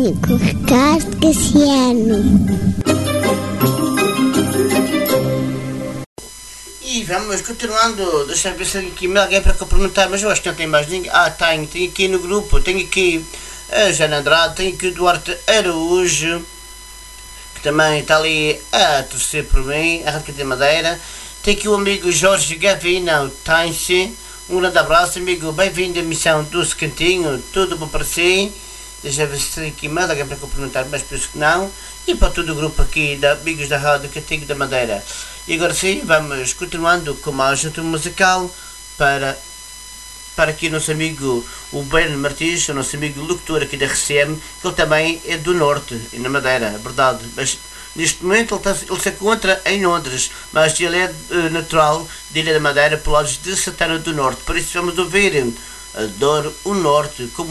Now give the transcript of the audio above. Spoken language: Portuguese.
amigo Ricardo Cassiano. E vamos continuando, deixa eu ver se tem aqui alguém para cumprimentar, mas eu acho que não tem mais ninguém. Tenho aqui no grupo, tenho aqui a Jana Andrade, tenho aqui o Duarte Araújo, que também está ali a torcer por mim, a Rádio de Madeira. Tem aqui o amigo Jorge Gavina, o Tanche. Um grande abraço, amigo, bem-vindo à missão do Cantinho, tudo bom para si. Deixa eu ver se tem aqui mais alguém para cumprimentar, mas penso que não. E para todo o grupo aqui de amigos da Rádio Cantinho da Madeira. E agora sim, vamos continuando com mais um tema musical para aqui o nosso amigo o Breno Martins, o nosso amigo locutor aqui da RCM, que ele também é do Norte, e na Madeira, é verdade. Mas neste momento ele se encontra em Londres, mas ele é natural de Ilha da Madeira, pelos lados de Santana do Norte. Por isso vamos ouvir Adoro o Norte, como